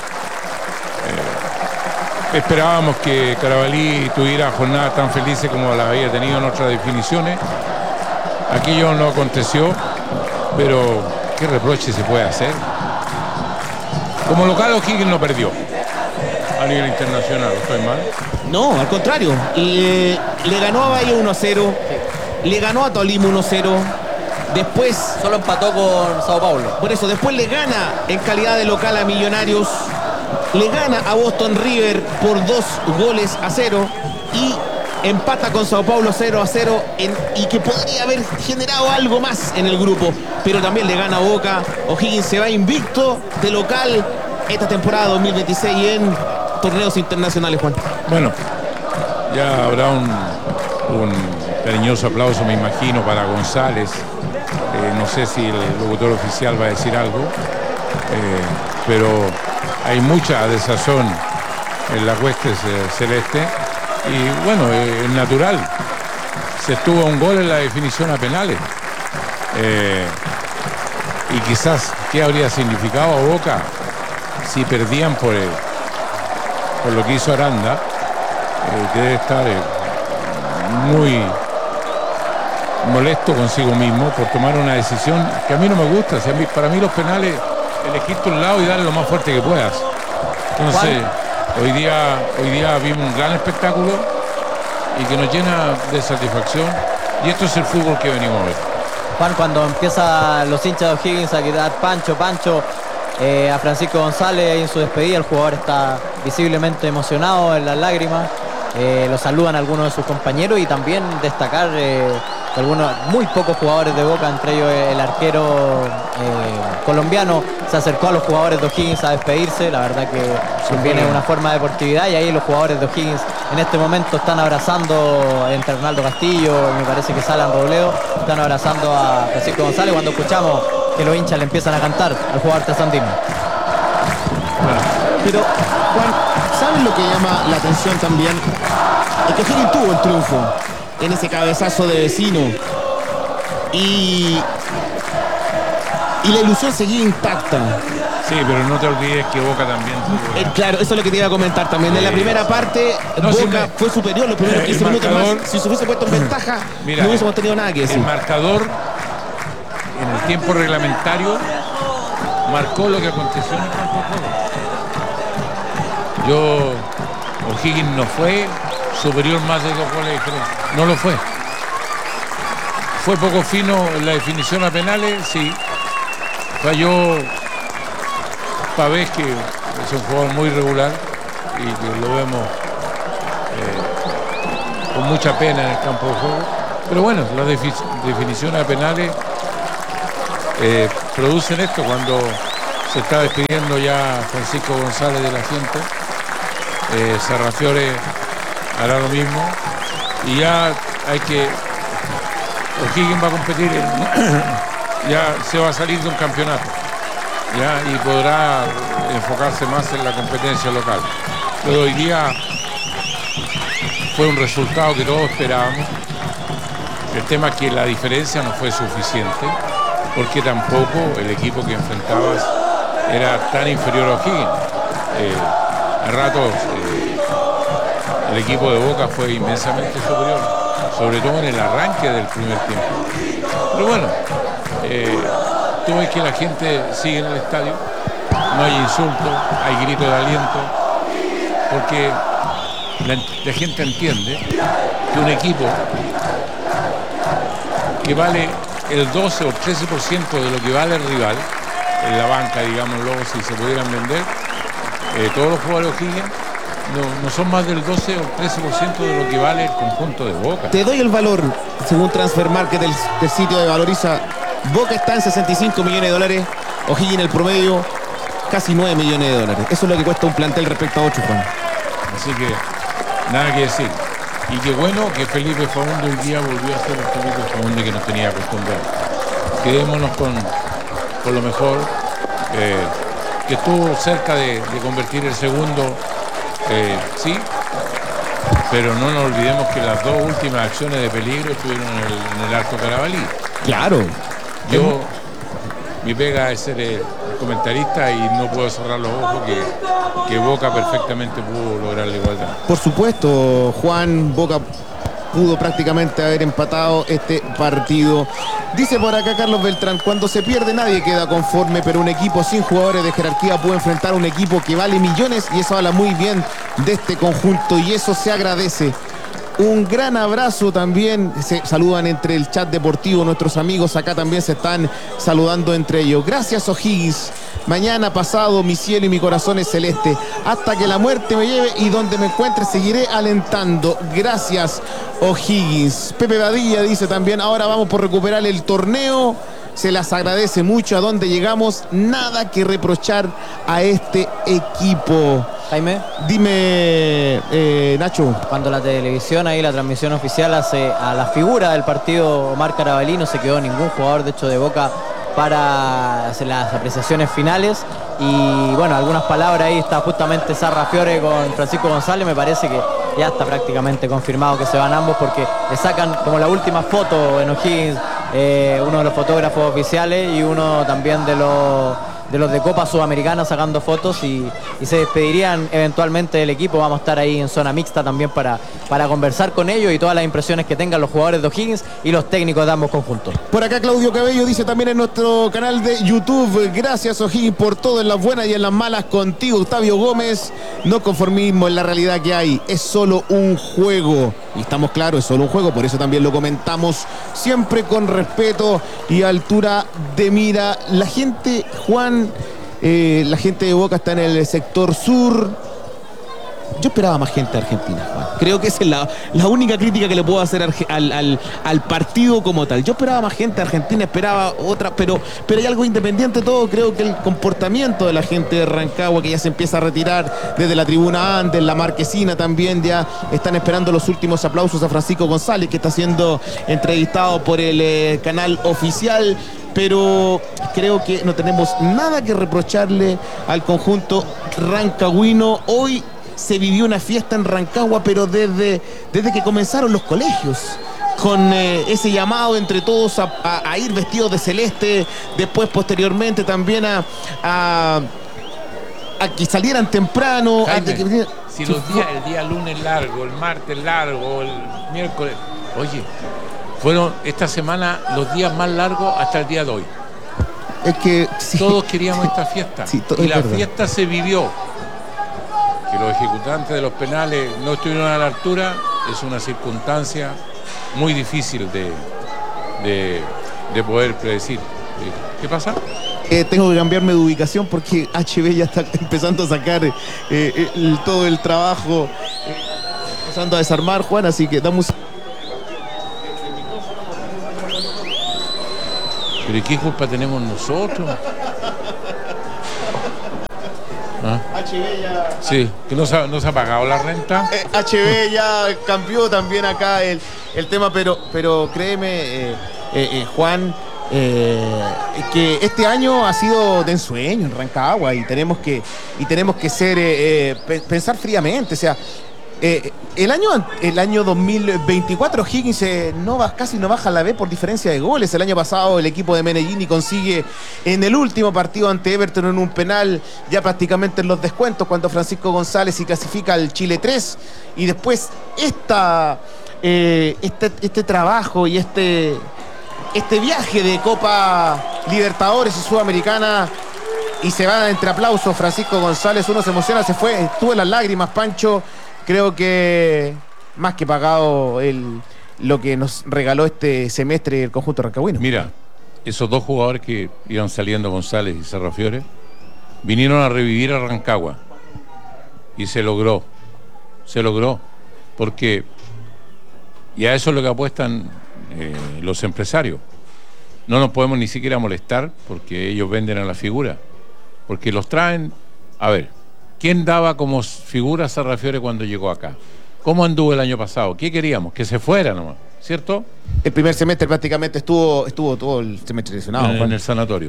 Esperábamos que Carabalí tuviera jornadas tan felices como las había tenido en otras definiciones. Aquello no aconteció, pero ¿qué reproche se puede hacer? Como local, O'Higgins no perdió a nivel internacional, ¿estoy mal? No, al contrario. Le ganó a Bahía 1-0, le ganó a Tolima 1-0. Después solo empató con Sao Paulo. Por eso, después le gana en calidad de local a Millonarios, le gana a Boston River por 2-0 y empata con Sao Paulo 0-0 y que podría haber generado algo más en el grupo, pero también le gana a Boca. O'Higgins se va invicto de local esta temporada 2026 en torneos internacionales, Juan. Bueno, ya habrá un cariñoso aplauso, me imagino, para González. No sé si el locutor oficial va a decir algo, pero hay mucha desazón en las huestes celeste y bueno, es natural. Se estuvo a un gol en la definición a penales y quizás qué habría significado a Boca si perdían por lo que hizo Aranda, que debe estar muy molesto consigo mismo por tomar una decisión que a mí no me gusta. Si para mí los penales, elegirte un lado y darle lo más fuerte que puedas. Entonces, hoy día vimos un gran espectáculo y que nos llena de satisfacción, y esto es el fútbol que venimos a ver. Juan, cuando empiezan los hinchas de O'Higgins a gritar Pancho a Francisco González en su despedida, el jugador está visiblemente emocionado, en las lágrimas. Lo saludan algunos de sus compañeros y también destacar algunos muy pocos jugadores de Boca, entre ellos el arquero colombiano, se acercó a los jugadores de O'Higgins a despedirse. La verdad que viene una forma de deportividad, y ahí los jugadores de O'Higgins en este momento están abrazando, entre Arnaldo Castillo y me parece que Alan Robledo, están abrazando a Francisco González cuando escuchamos que los hinchas le empiezan a cantar al jugador trasandino. Pero Juan, ¿saben lo que llama la atención también? Es que O'Higgins tuvo el triunfo en ese cabezazo de Vecino y la ilusión seguía intacta. Sí, pero no te olvides que Boca también tuvo... Claro, eso es lo que te iba a comentar también. En la primera parte, Boca fue superior los primeros 15 minutos más. Si se hubiese puesto en ventaja, no hubiésemos tenido nada que decir. El marcador en el tiempo reglamentario marcó lo que aconteció en el campo de juego. O'Higgins no fue superior más de 2 goles de diferencia. No lo fue. Fue poco fino en la definición a penales, sí. Falló Pavés, que es un jugador muy regular y que lo vemos con mucha pena en el campo de juego. Pero bueno, las definiciones a penales producen esto. Cuando se está despidiendo ya Francisco González de la gente, Sarrafiore hará lo mismo y ya hay que... O'Higgins va a competir, ya se va a salir de un campeonato, ya, y podrá enfocarse más en la competencia local. Pero hoy día fue un resultado que todos esperábamos. El tema es que la diferencia no fue suficiente, porque tampoco el equipo que enfrentabas era tan inferior a O'Higgins. A ratos el equipo de Boca fue inmensamente superior, sobre todo en el arranque del primer tiempo. Pero bueno, tú ves que la gente sigue en el estadio, no hay insultos, hay gritos de aliento, porque la gente entiende que un equipo que vale el 12 o 13% de lo que vale el rival, en la banca, digámoslo, si se pudieran vender, todos los jugadores de O'Higgins no son más del 12 o 13% de lo que vale el conjunto de Boca. Te doy el valor, según Transfer Market del sitio de Valoriza. Boca está en 65 millones de dólares, O'Higgins el promedio casi 9 millones de dólares. Eso es lo que cuesta un plantel respecto a 8, Juan. Así que nada que decir. Y qué bueno que Felipe Faúndo hoy día volvió a ser el Felipe Faúndo que nos tenía acostumbrados. Quedémonos con lo mejor, que estuvo cerca de convertir el segundo, sí, pero no nos olvidemos que las 2 últimas acciones de peligro estuvieron en el arco Carabalí. Claro. Mi pega es ser el comentarista y no puedo cerrar los ojos que Boca perfectamente pudo lograr la igualdad. Por supuesto, Juan, Boca pudo prácticamente haber empatado este partido. Dice por acá Carlos Beltrán, cuando se pierde nadie queda conforme, pero un equipo sin jugadores de jerarquía puede enfrentar a un equipo que vale millones, y eso habla muy bien de este conjunto y eso se agradece. Un gran abrazo también, se saludan entre el chat deportivo, nuestros amigos acá también se están saludando entre ellos. Gracias O'Higgins, mañana pasado mi cielo y mi corazón es celeste, hasta que la muerte me lleve y donde me encuentre seguiré alentando. Gracias O'Higgins. Pepe Badilla dice también, ahora vamos por recuperar el torneo. Se las agradece mucho. A donde llegamos, nada que reprochar a este equipo. Jaime, dime, Nacho. Cuando la televisión, ahí la transmisión oficial hace a la figura del partido Omar Carabalí, no se quedó ningún jugador de hecho de Boca para hacer las apreciaciones finales. Y bueno, algunas palabras ahí, está justamente Sarrafiore con Francisco González. Me parece que ya está prácticamente confirmado que se van ambos, porque le sacan como la última foto en O'Higgins, uno de los fotógrafos oficiales y uno también de los de Copa Sudamericana sacando fotos, y se despedirían eventualmente del equipo. Vamos a estar ahí en zona mixta también para conversar con ellos y todas las impresiones que tengan los jugadores de O'Higgins y los técnicos de ambos conjuntos. Por acá Claudio Cabello dice también en nuestro canal de YouTube, gracias O'Higgins por todo, en las buenas y en las malas contigo. Octavio Gómez, no conformismo en la realidad que hay, es solo un juego. Y estamos claros, es solo un juego, por eso también lo comentamos siempre con respeto y altura de mira. La gente, Juan, la gente de Boca está en el sector sur. Yo esperaba más gente de Argentina, Juan. Creo que esa es la única crítica que le puedo hacer al partido como tal. Yo esperaba más gente de Argentina, esperaba otra, pero hay algo independiente de todo. Creo que el comportamiento de la gente de Rancagua, que ya se empieza a retirar desde la tribuna antes, la marquesina también, ya están esperando los últimos aplausos a Francisco González, que está siendo entrevistado por el canal oficial. Pero creo que no tenemos nada que reprocharle al conjunto rancagüino. Hoy se vivió una fiesta en Rancagua, pero desde que comenzaron los colegios, con ese llamado entre todos a ir vestidos de celeste, después posteriormente también a que salieran temprano. Jaime, si el día lunes largo, el martes largo, el miércoles, oye, fueron esta semana los días más largos hasta el día de hoy. Es que sí, todos queríamos esta fiesta, sí, y la fiesta se vivió. que los ejecutantes de los penales no estuvieron a la altura es una circunstancia muy difícil de poder predecir. ¿Qué pasa? Tengo que cambiarme de ubicación porque HB ya está empezando a sacar todo el trabajo, empezando a desarmar, Juan, así que damos... ¿Pero qué culpa tenemos nosotros? ¿Ah? HB ya... Sí, que no se ha pagado la renta. HB ya cambió también acá el tema, pero créeme, Juan, que este año ha sido de ensueño en Rancagua y tenemos que ser pensar fríamente, o sea, el año 2024 Higgins casi no baja la B por diferencia de goles. El año pasado el equipo de Meneghini consigue en el último partido ante Everton en un penal, ya prácticamente en los descuentos, cuando Francisco González y clasifica al Chile 3, y después este trabajo y este viaje de Copa Libertadores y Sudamericana, y se va entre aplausos Francisco González. Uno se emociona, se fue, estuvo en las lágrimas, Pancho. Creo que más que pagado lo que nos regaló este semestre el conjunto rancagüino. Mira, esos dos jugadores que iban saliendo, González y Serrafiore, vinieron a revivir a Rancagua y se logró, porque y a eso es lo que apuestan los empresarios. No nos podemos ni siquiera molestar porque ellos venden a la figura, porque los traen. A ver, ¿quién daba como figura a Serrafiore cuando llegó acá? ¿Cómo anduvo el año pasado? ¿Qué queríamos? Que se fuera nomás, ¿cierto? El primer semestre prácticamente estuvo todo el semestre lesionado, en el sanatorio.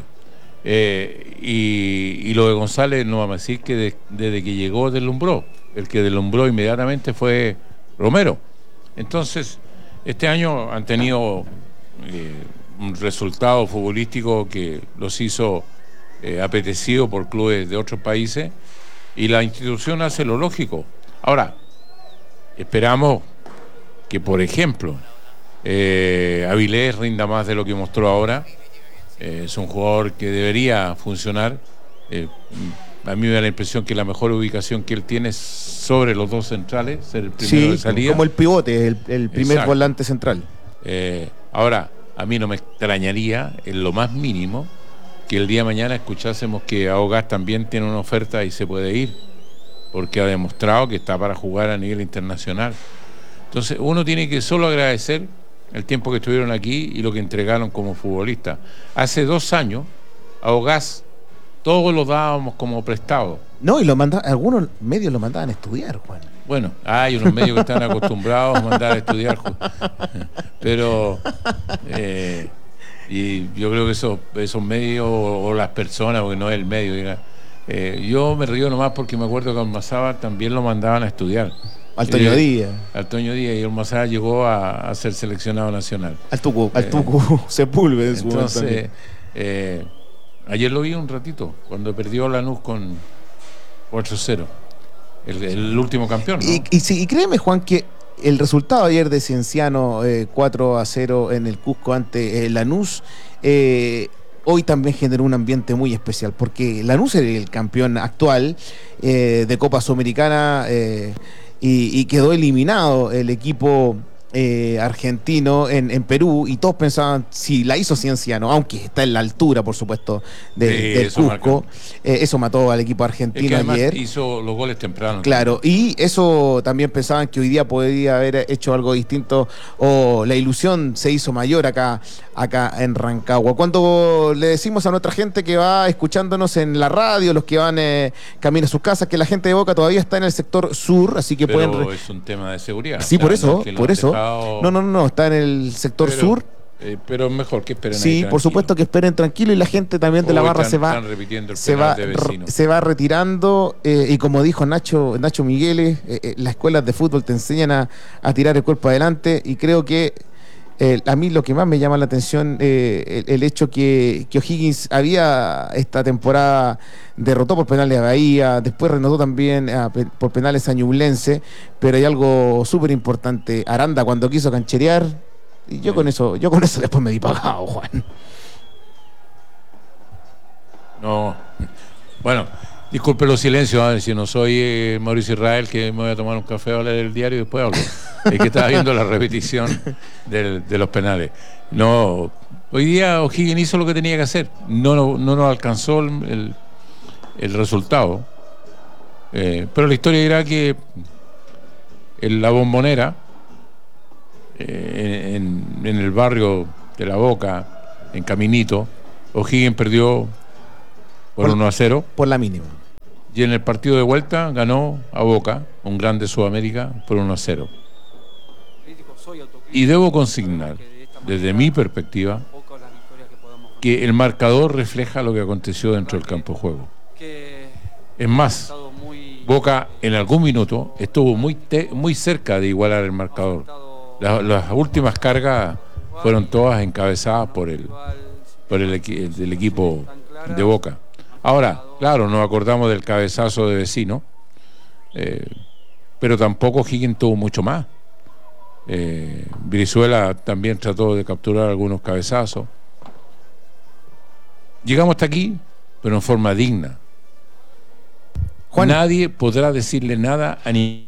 Y lo de González, no vamos a decir que desde que llegó deslumbró. El que deslumbró inmediatamente fue Romero. Entonces, este año han tenido un resultado futbolístico que los hizo apetecidos por clubes de otros países, y la institución hace lo lógico. Ahora, esperamos que, por ejemplo, Avilés rinda más de lo que mostró ahora. Es un jugador que debería funcionar. A mí me da la impresión que la mejor ubicación que él tiene es sobre los dos centrales, ser el primero de salida. Como el pivote, el primer volante central. Ahora, a mí no me extrañaría, en lo más mínimo, que el día de mañana escuchásemos que Aogás también tiene una oferta y se puede ir, porque ha demostrado que está para jugar a nivel internacional. Entonces uno tiene que solo agradecer el tiempo que estuvieron aquí y lo que entregaron como futbolista. Hace 2 años Aogás todos lo dábamos como prestado. No, y algunos medios lo mandaban a estudiar, Juan. Bueno, hay unos medios que están acostumbrados a mandar a estudiar, pero y yo creo que esos medios o las personas, porque no es el medio, diga, yo me río nomás porque me acuerdo que Almazábal también lo mandaban a estudiar. Al Toño Díaz. Al Toño Díaz, y Almazábal llegó a ser seleccionado nacional. Al Tucu Sepúlveda en su momento. Entonces, ayer lo vi un ratito, cuando perdió Lanús con 4-0. El último campeón, ¿no? Y créeme, Juan, que el resultado ayer de Cienciano 4-0 en el Cusco ante Lanús hoy también generó un ambiente muy especial, porque Lanús es el campeón actual de Copa Sudamericana y quedó eliminado el equipo argentino en Perú, y todos pensaban si la hizo Cienciano, aunque está en la altura, por supuesto, del Cusco. Eso mató al equipo argentino ayer. Hizo los goles temprano. Claro, y eso también pensaban que hoy día podría haber hecho algo distinto, o la ilusión se hizo mayor acá en Rancagua. Cuando le decimos a nuestra gente que va escuchándonos en la radio, los que van camino a sus casas, que la gente de Boca todavía está en el sector sur, así que pero pueden... es un tema de seguridad. Sí, por eso. No, está en el sector sur. Pero mejor que esperen. Sí, por supuesto que esperen tranquilo, y la gente también de la barra se va retirando, y como dijo Nacho Migueles, las escuelas de fútbol te enseñan a tirar el cuerpo adelante, y creo que a mí lo que más me llama la atención, el hecho que O'Higgins había esta temporada derrotó por penales a Bahía, después renotó también por penales a Ñublense, pero hay algo súper importante: Aranda, cuando quiso cancherear, y yo con eso después me di pagado, Juan. No, bueno, Disculpe los silencios, a ver, si no soy Mauricio Israel, que me voy a tomar un café a leer el diario y después hablo. Es que estaba viendo la repetición de los penales. No, hoy día O'Higgins hizo lo que tenía que hacer. No nos alcanzó el resultado. Pero la historia dirá que en la Bombonera, en el barrio de La Boca, en Caminito, O'Higgins perdió por 1-0. Por la mínima. Y en el partido de vuelta ganó a Boca, un grande Sudamérica, por 1-0. Y debo consignar, desde mi perspectiva, que el marcador refleja lo que aconteció dentro del campo de juego. Es más, Boca en algún minuto estuvo muy cerca de igualar el marcador. Las últimas cargas fueron todas encabezadas por el equipo de Boca. Ahora, claro, nos acordamos del cabezazo de Vecino, pero tampoco Higgins tuvo mucho más. Brizuela también trató de capturar algunos cabezazos. Llegamos hasta aquí, pero en forma digna. Juan. Nadie podrá decirle nada a ni